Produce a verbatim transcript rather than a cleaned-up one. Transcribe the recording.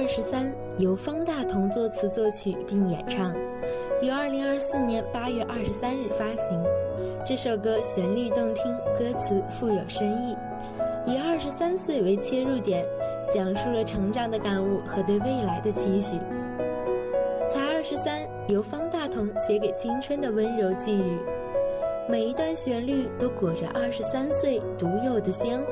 二十三》由方大同作词作曲并演唱，于二零二四年八月二十三日发行。这首歌旋律动听，歌词富有深意，以二十三岁为切入点，讲述了成长的感悟和对未来的期许。才二十三，由方大同写给青春的温柔寄语，每一段旋律都裹着二十三岁独有的鲜活。